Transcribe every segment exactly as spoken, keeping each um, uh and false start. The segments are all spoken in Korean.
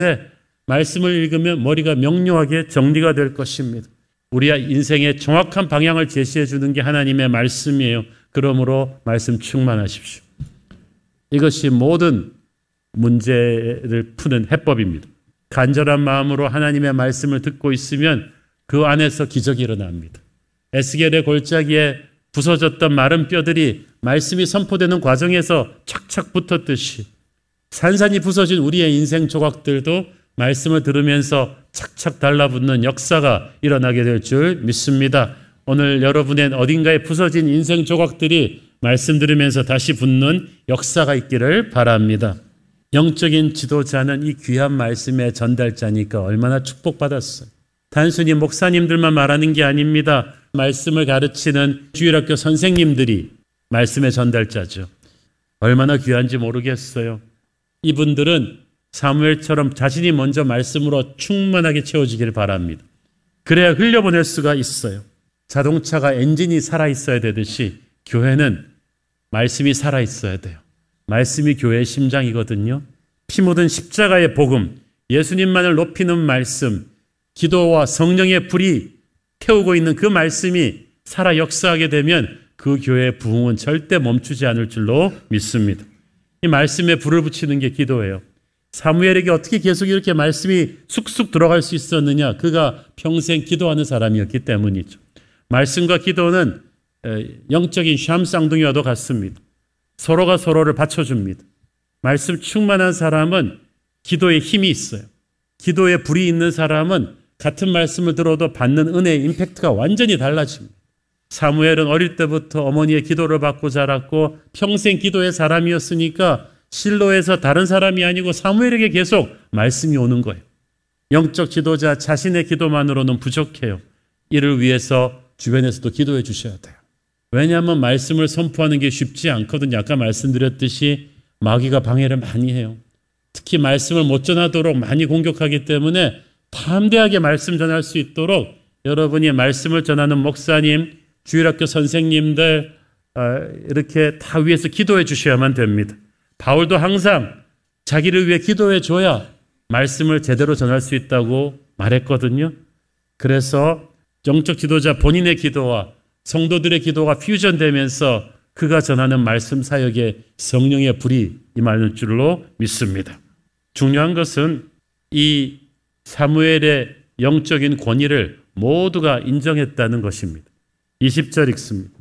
말씀을 읽으면 머리가 명료하게 정리가 될 것입니다. 우리 인생의 정확한 방향을 제시해 주는 게 하나님의 말씀이에요. 그러므로 말씀 충만하십시오. 이것이 모든 문제를 푸는 해법입니다. 간절한 마음으로 하나님의 말씀을 듣고 있으면 그 안에서 기적이 일어납니다. 에스겔의 골짜기에 부서졌던 마른 뼈들이 말씀이 선포되는 과정에서 착착 붙었듯이 산산이 부서진 우리의 인생 조각들도 말씀을 들으면서 착착 달라붙는 역사가 일어나게 될 줄 믿습니다. 오늘 여러분의 어딘가에 부서진 인생 조각들이 말씀 들으면서 다시 붙는 역사가 있기를 바랍니다. 영적인 지도자는 이 귀한 말씀의 전달자니까 얼마나 축복받았어요. 단순히 목사님들만 말하는 게 아닙니다. 말씀을 가르치는 주일학교 선생님들이 말씀의 전달자죠. 얼마나 귀한지 모르겠어요. 이분들은 사무엘처럼 자신이 먼저 말씀으로 충만하게 채워지기를 바랍니다. 그래야 흘려보낼 수가 있어요. 자동차가 엔진이 살아있어야 되듯이 교회는 말씀이 살아있어야 돼요. 말씀이 교회의 심장이거든요. 피 묻은 십자가의 복음, 예수님만을 높이는 말씀, 기도와 성령의 불이 태우고 있는 그 말씀이 살아 역사하게 되면 그 교회의 부흥은 절대 멈추지 않을 줄로 믿습니다. 이 말씀에 불을 붙이는 게 기도예요. 사무엘에게 어떻게 계속 이렇게 말씀이 쑥쑥 들어갈 수 있었느냐? 그가 평생 기도하는 사람이었기 때문이죠. 말씀과 기도는 영적인 샴쌍둥이와도 같습니다. 서로가 서로를 받쳐줍니다. 말씀 충만한 사람은 기도에 힘이 있어요. 기도에 불이 있는 사람은 같은 말씀을 들어도 받는 은혜의 임팩트가 완전히 달라집니다. 사무엘은 어릴 때부터 어머니의 기도를 받고 자랐고 평생 기도의 사람이었으니까 실로에서 다른 사람이 아니고 사무엘에게 계속 말씀이 오는 거예요. 영적 지도자 자신의 기도만으로는 부족해요. 이를 위해서 주변에서도 기도해 주셔야 돼요. 왜냐하면 말씀을 선포하는 게 쉽지 않거든요. 아까 말씀드렸듯이 마귀가 방해를 많이 해요. 특히 말씀을 못 전하도록 많이 공격하기 때문에 담대하게 말씀 전할 수 있도록 여러분이 말씀을 전하는 목사님, 주일학교 선생님들 이렇게 다 위해서 기도해 주셔야만 됩니다. 바울도 항상 자기를 위해 기도해 줘야 말씀을 제대로 전할 수 있다고 말했거든요. 그래서 영적 지도자 본인의 기도와 성도들의 기도가 퓨전되면서 그가 전하는 말씀 사역에 성령의 불이 임하는 줄로 믿습니다. 중요한 것은 이 사무엘의 영적인 권위를 모두가 인정했다는 것입니다. 이십 절 읽습니다.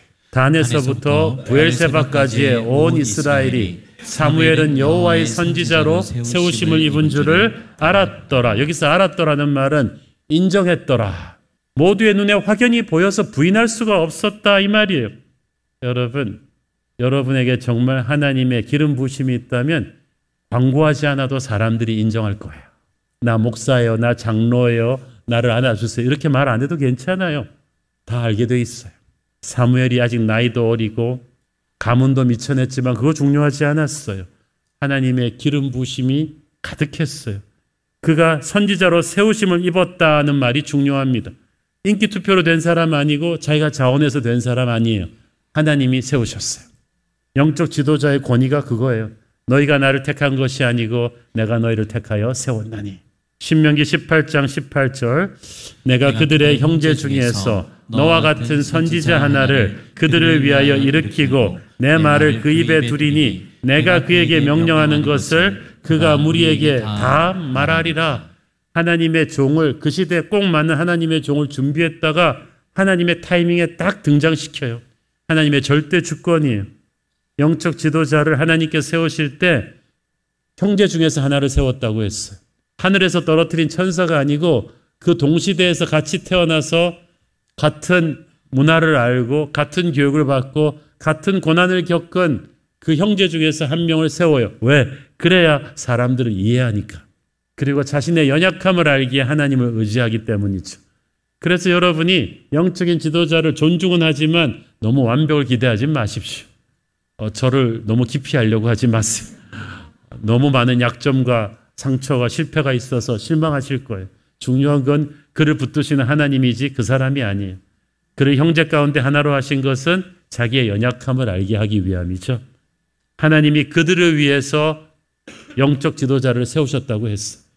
단에서부터 부엘세바까지의 온 이스라엘이 사무엘은 여호와의 선지자로 세우심을 입은 줄을 알았더라. 여기서 알았더라는 말은 인정했더라. 모두의 눈에 확연히 보여서 부인할 수가 없었다 이 말이에요. 여러분, 여러분에게 정말 하나님의 기름 부으심이 있다면 광고하지 않아도 사람들이 인정할 거예요. 나 목사예요, 나 장로예요, 나를 안아주세요. 이렇게 말 안 해도 괜찮아요. 다 알게 돼 있어요. 사무엘이 아직 나이도 어리고 가문도 미천했지만 그거 중요하지 않았어요. 하나님의 기름 부으심이 가득했어요. 그가 선지자로 세우심을 입었다는 말이 중요합니다. 인기 투표로 된 사람 아니고 자기가 자원해서 된 사람 아니에요. 하나님이 세우셨어요. 영적 지도자의 권위가 그거예요. 너희가 나를 택한 것이 아니고 내가 너희를 택하여 세웠나니. 신명기 십팔 장 십팔 절 내가 그들의 형제 중에서 너와 같은 선지자 하나를 그들을 위하여 일으키고 내 말을 그 입에 두리니 내가 그에게 명령하는 것을 그가 무리에게 다 말하리라. 하나님의 종을, 그 시대에 꼭 맞는 하나님의 종을 준비했다가 하나님의 타이밍에 딱 등장시켜요. 하나님의 절대 주권이에요. 영적 지도자를 하나님께 세우실 때 형제 중에서 하나를 세웠다고 했어요. 하늘에서 떨어뜨린 천사가 아니고 그 동시대에서 같이 태어나서 같은 문화를 알고 같은 교육을 받고 같은 고난을 겪은 그 형제 중에서 한 명을 세워요. 왜? 그래야 사람들을 이해하니까. 그리고 자신의 연약함을 알기에 하나님을 의지하기 때문이죠. 그래서 여러분이 영적인 지도자를 존중은 하지만 너무 완벽을 기대하지 마십시오. 어, 저를 너무 깊이 하려고 하지 마세요. 너무 많은 약점과 상처가 실패가 있어서 실망하실 거예요. 중요한 건 그를 붙드시는 하나님이지 그 사람이 아니에요. 그를 형제 가운데 하나로 하신 것은 자기의 연약함을 알게 하기 위함이죠. 하나님이 그들을 위해서 영적 지도자를 세우셨다고 했어요.